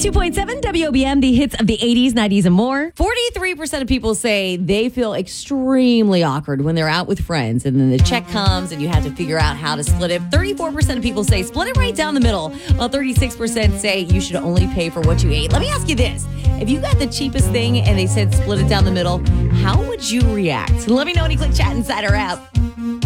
92.7 WOBM, the hits of the 80s, 90s, and more. 43% of people say they feel extremely awkward when they're out with friends and then the check comes and you have to figure out how to split it. 34% of people say split it right down the middle, while 36% say you should only pay for what you ate. Let me ask you this. If you got the cheapest thing and they said split it down the middle, how would you react? Let me know when you click Chat Insider app.